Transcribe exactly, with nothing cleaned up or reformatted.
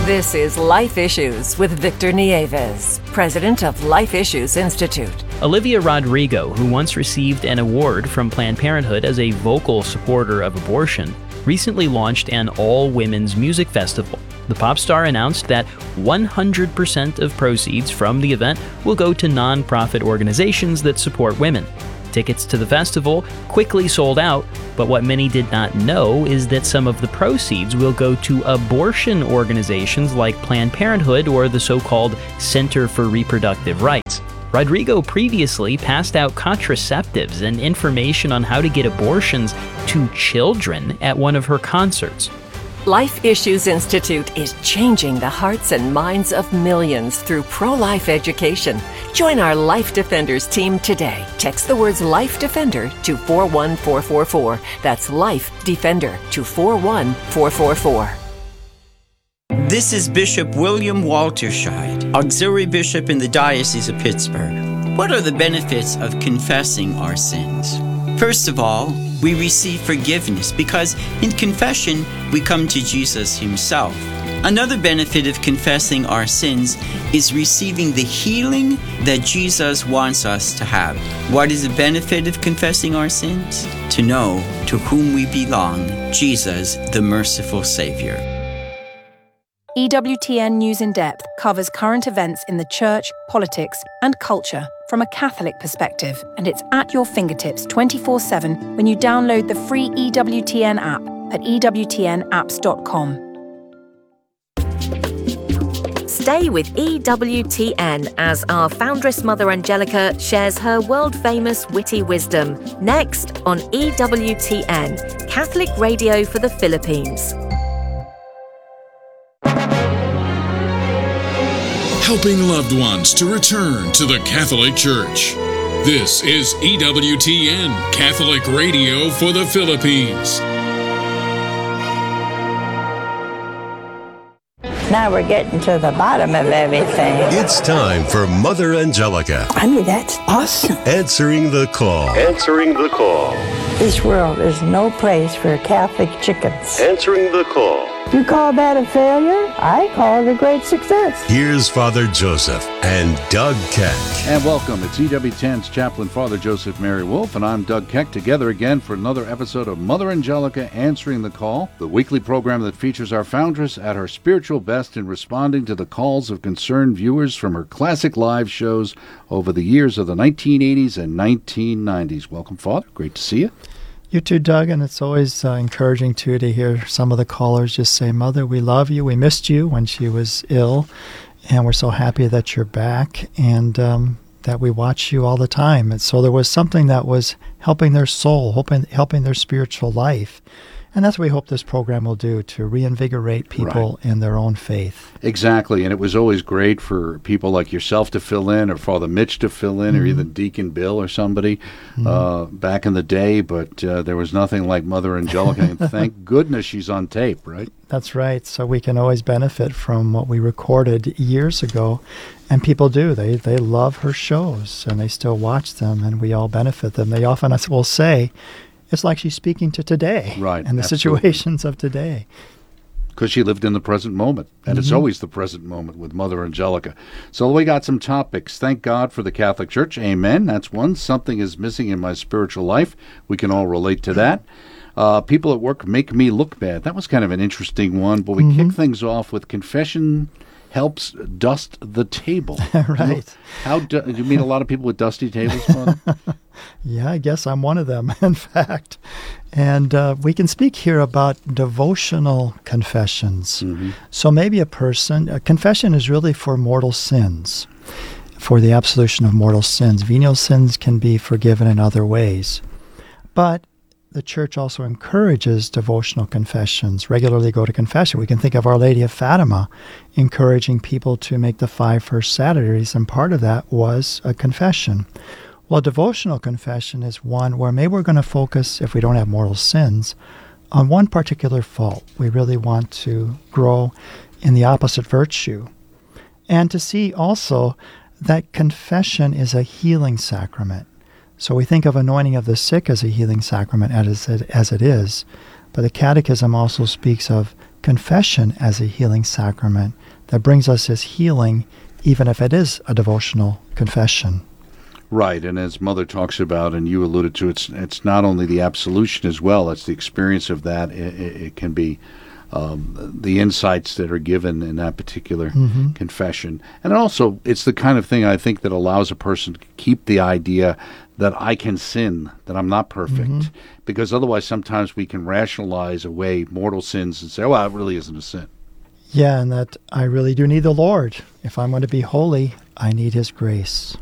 This is Life Issues with Victor Nieves, president of Life Issues Institute. Olivia Rodrigo, who once received an award from Planned Parenthood as a vocal supporter of abortion, recently launched an all-women's music festival. The pop star announced that one hundred percent of proceeds from the event will go to non-profit organizations that support women. Tickets to the festival quickly sold out, but what many did not know is that some of the proceeds will go to abortion organizations like Planned Parenthood or the so-called Center for Reproductive Rights. Rodrigo previously passed out contraceptives and information on how to get abortions to children at one of her concerts. Life Issues Institute is changing the hearts and minds of millions through pro-life education. Join our Life Defenders team today. Text the words Life Defender to four one four four four. That's Life Defender to four one four four four. This is Bishop William Walterscheid, Auxiliary Bishop in the Diocese of Pittsburgh. What are the benefits of confessing our sins? First of all, we receive forgiveness because in confession, we come to Jesus himself. Another benefit of confessing our sins is receiving the healing that Jesus wants us to have. What is the benefit of confessing our sins? To know to whom we belong, Jesus, the merciful Savior. E W T N News in Depth covers current events in the church, politics, and culture from a Catholic perspective, and it's at your fingertips twenty-four seven when you download the free E W T N app at e w t n apps dot com. Stay with E W T N as our foundress Mother Angelica shares her world-famous witty wisdom. Next on E W T N, Catholic Radio for the Philippines. Helping loved ones to return to the Catholic Church. This is E W T N, Catholic Radio for the Philippines. Now we're getting to the bottom of everything. It's time for Mother Angelica. I mean, that's awesome. Answering the call. Answering the call. This world is no place for Catholic chickens. Answering the call. You call that a failure? I call it a great success. Here's Father Joseph and Doug Keck. And welcome. It's E W T N's Chaplain Father Joseph Mary Wolf, and I'm Doug Keck, together again for another episode of Mother Angelica Answering the Call, the weekly program that features our foundress at her spiritual best in responding to the calls of concerned viewers from her classic live shows over the years of the nineteen eighties and nineteen nineties. Welcome, Father. Great to see you. You too, Doug, and it's always uh, encouraging, too, to hear some of the callers just say, Mother, we love you. We missed you when she was ill, and we're so happy that you're back and um, that we watch you all the time. And so there was something that was helping their soul, helping, helping their spiritual life. And that's what we hope this program will do, to reinvigorate people right. in their own faith. Exactly, and it was always great for people like yourself to fill in, or Father Mitch to fill in, mm-hmm. or even Deacon Bill or somebody mm-hmm. uh, back in the day, but uh, there was nothing like Mother Angelica, and thank goodness she's on tape, right? That's right, so we can always benefit from what we recorded years ago, and people do. They, they love her shows, and they still watch them, and we all benefit them. They often will say, it's like she's speaking to today, right, and the absolutely. situations of today. Because she lived in the present moment, and mm-hmm. it's always the present moment with Mother Angelica. So we got some topics. Thank God for the Catholic Church. Amen. That's one. Something is missing in my spiritual life. We can all relate to that. Uh, people at work make me look bad. That was kind of an interesting one, but we mm-hmm. kick things off with confession helps dust the table. Right. You know, how do, do you meet a lot of people with dusty tables, Father? Yeah, I guess I'm one of them, in fact. And uh, we can speak here about devotional confessions. Mm-hmm. So maybe a person, a confession is really for mortal sins, for the absolution of mortal sins. Venial sins can be forgiven in other ways. But the Church also encourages devotional confessions, regularly go to confession. We can think of Our Lady of Fatima encouraging people to make the five first Saturdays, and part of that was a confession. Well, devotional confession is one where maybe we're going to focus, if we don't have mortal sins, on one particular fault. We really want to grow in the opposite virtue. And to see also that confession is a healing sacrament. So we think of anointing of the sick as a healing sacrament as it, as it is, but the Catechism also speaks of confession as a healing sacrament that brings us his healing, even if it is a devotional confession. Right, and as Mother talks about, and you alluded to, it's it's not only the absolution as well, it's the experience of that. It, it, it can be um, the insights that are given in that particular mm-hmm. confession. And also, it's the kind of thing I think that allows a person to keep the idea that I can sin, that I'm not perfect. Mm-hmm. Because otherwise, sometimes we can rationalize away mortal sins and say, well, it really isn't a sin. Yeah, and that I really do need the Lord. If I'm going to be holy, I need his grace.